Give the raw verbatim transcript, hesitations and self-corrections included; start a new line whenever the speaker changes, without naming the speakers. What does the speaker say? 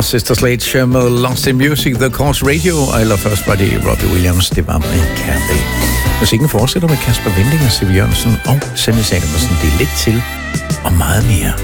var Sister Sledge med Lost in Music, The Course Radio, og eller først var det Robbie Williams, det var med Kathy. Musikken fortsætter med Kasper Winding og Siv Jørgensen og Sanne Salomonsen. Det er lidt til og meget mere.